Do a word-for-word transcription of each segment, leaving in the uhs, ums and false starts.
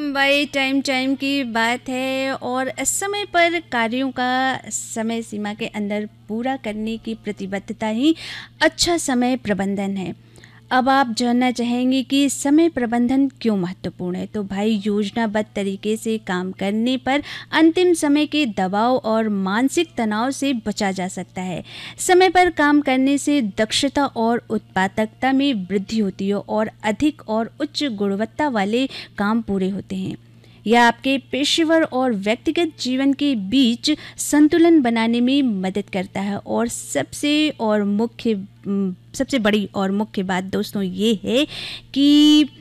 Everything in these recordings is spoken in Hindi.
भाई टाइम टाइम की बात है और समय पर कार्यों का समय सीमा के अंदर पूरा करने की प्रतिबद्धता ही अच्छा समय प्रबंधन है। अब आप जानना चाहेंगे कि समय प्रबंधन क्यों महत्वपूर्ण है, तो भाई योजनाबद्ध तरीके से काम करने पर अंतिम समय के दबाव और मानसिक तनाव से बचा जा सकता है। समय पर काम करने से दक्षता और उत्पादकता में वृद्धि होती है और अधिक और उच्च गुणवत्ता वाले काम पूरे होते हैं। यह आपके पेशेवर और व्यक्तिगत जीवन के बीच संतुलन बनाने में मदद करता है और सबसे और मुख्य सबसे बड़ी और मुख्य बात दोस्तों ये है कि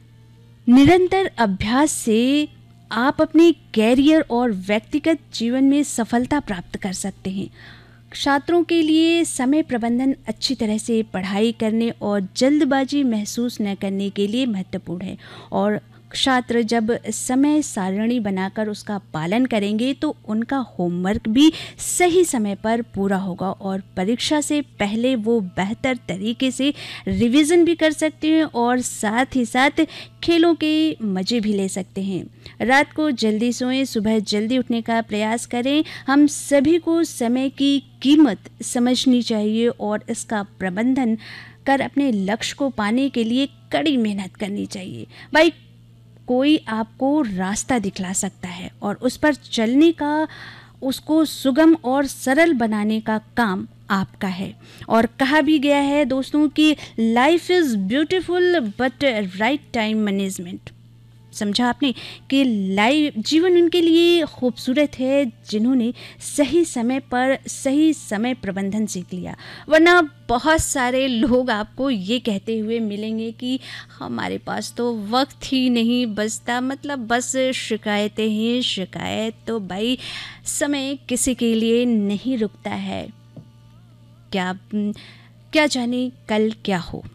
निरंतर अभ्यास से आप अपने कैरियर और व्यक्तिगत जीवन में सफलता प्राप्त कर सकते हैं। छात्रों के लिए समय प्रबंधन अच्छी तरह से पढ़ाई करने और जल्दबाजी महसूस न करने के लिए महत्वपूर्ण है और छात्र जब समय सारणी बनाकर उसका पालन करेंगे तो उनका होमवर्क भी सही समय पर पूरा होगा और परीक्षा से पहले वो बेहतर तरीके से रिवीजन भी कर सकते हैं और साथ ही साथ खेलों के मज़े भी ले सकते हैं। रात को जल्दी सोएं, सुबह जल्दी उठने का प्रयास करें। हम सभी को समय की कीमत समझनी चाहिए और इसका प्रबंधन कर अपने लक्ष्य को पाने के लिए कड़ी मेहनत करनी चाहिए। भाई कोई आपको रास्ता दिखला सकता है और उस पर चलने का, उसको सुगम और सरल बनाने का काम आपका है। और कहा भी गया है दोस्तों कि life is beautiful but right time management. समझा आपने कि लाइफ जीवन उनके लिए खूबसूरत है जिन्होंने सही समय पर सही समय प्रबंधन सीख लिया। वरना बहुत सारे लोग आपको ये कहते हुए मिलेंगे कि हमारे पास तो वक्त ही नहीं बचता, मतलब बस शिकायतें ही शिकायत। तो भाई समय किसी के लिए नहीं रुकता है। क्या क्या जाने कल क्या हो।